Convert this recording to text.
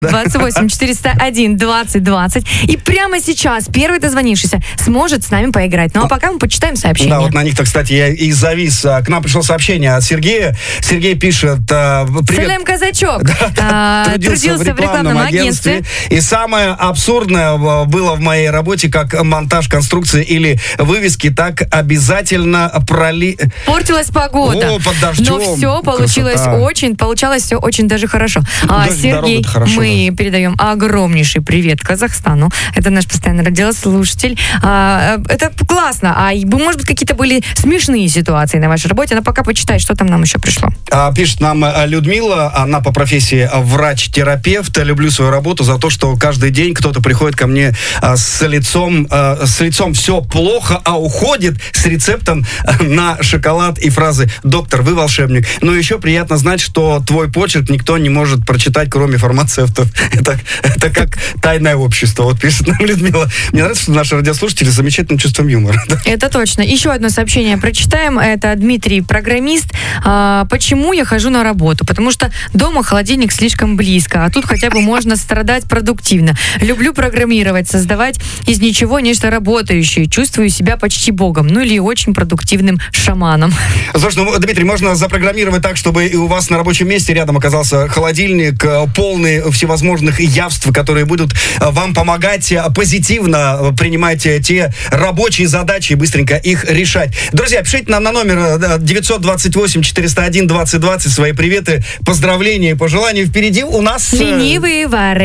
28 401 20 20. И прямо сейчас первый дозвонившийся сможет с нами поиграть. Ну а пока мы почитаем сообщение. Да, вот на них-то, кстати, я и завис. К нам пришло сообщение от Сергея. Сергей пишет: привет. Салем Казачок. Трудился в рекламном агентстве. И самое абсурдное было в моей работе, как монтаж конструкции или вывески, так обязательно Портилась погода. под дождем. Но все получалось все очень даже хорошо. Сергей, мы передаем огромнейший привет Казахстану. Это наш постоянный радиослушатель. Это классно. Может быть, какие-то были смешные ситуации на вашей работе, но пока почитай, что там нам еще пришло. Пишет нам Людмила, она по профессии врач-терапевт. Люблю свою работу за то, что каждый день кто-то приходит ко мне с лицом все плохо, а уходит с рецептом на шоколад и фразы: «Доктор, вы волшебник». Но еще приятно знать, что твой почерк никто не может прочитать, кроме фармацевтов. Это как тайное общество, вот пишет нам Людмила. Мне нравится, что наши радиослушатели с замечательным чувством юмора. Это точно. Еще одно сообщение прочитаем. Это Дмитрий, программист. Почему я хожу на работу? Потому что дома холодильник слишком близко, а тут хотя бы можно страдать продуктивно. Люблю программировать, создавать из ничего нечто работающее. Чувствую себя почти богом, ну или очень продуктивным шаманом. Слушай, Дмитрий, можно запрограммировать так, чтобы и у вас на рабочем месте рядом оказался холодильник, полный всевозможных явств, которые будут вам помогать позитивно принимать те рабочие задачи и быстренько их решать. Друзья, пишите нам на номер 928 401 20 20 свои приветы, поздравления и пожелания. Впереди у нас... Ленивые вары.